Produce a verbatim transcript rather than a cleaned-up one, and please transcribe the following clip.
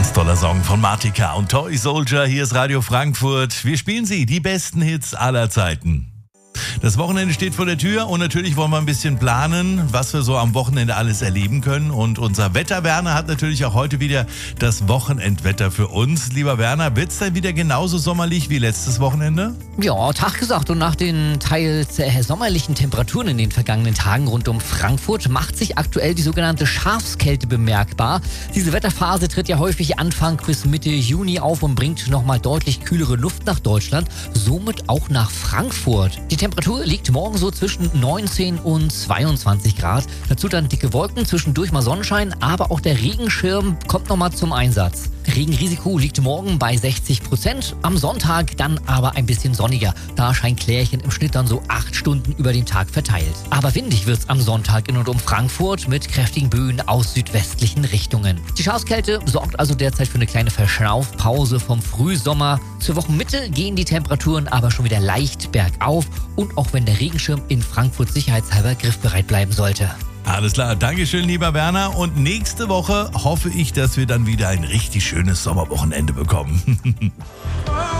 Ganz toller Song von Martika und Toy Soldier. Hier ist Radio Frankfurt. Wir spielen sie, die besten Hits aller Zeiten. Das Wochenende steht vor der Tür und natürlich wollen wir ein bisschen planen, was wir so am Wochenende alles erleben können. Und unser Wetter-Werner hat natürlich auch heute wieder das Wochenendwetter für uns. Lieber Werner, wird es denn wieder genauso sommerlich wie letztes Wochenende? Ja, Tag gesagt. Und nach den teils äh, sommerlichen Temperaturen in den vergangenen Tagen rund um Frankfurt macht sich aktuell die sogenannte Schafskälte bemerkbar. Diese Wetterphase tritt ja häufig Anfang bis Mitte Juni auf und bringt nochmal deutlich kühlere Luft nach Deutschland, somit auch nach Frankfurt. Die Temperatur liegt morgen so zwischen neunzehn und zweiundzwanzig Grad. Dazu dann dicke Wolken, zwischendurch mal Sonnenschein, aber auch der Regenschirm kommt nochmal zum Einsatz. Regenrisiko liegt morgen bei sechzig Prozent, am Sonntag dann aber ein bisschen sonniger. Da scheint Klärchen im Schnitt dann so acht Stunden über den Tag verteilt. Aber windig wird's am Sonntag in und um Frankfurt mit kräftigen Böen aus südwestlichen Richtungen. Die Schafskälte sorgt also derzeit für eine kleine Verschnaufpause vom Frühsommer. Zur Wochenmitte gehen die Temperaturen aber schon wieder leicht bergauf und auch wenn der Regenschirm in Frankfurt sicherheitshalber griffbereit bleiben sollte. Alles klar, Dankeschön, lieber Werner. Und nächste Woche hoffe ich, dass wir dann wieder ein richtig schönes Sommerwochenende bekommen.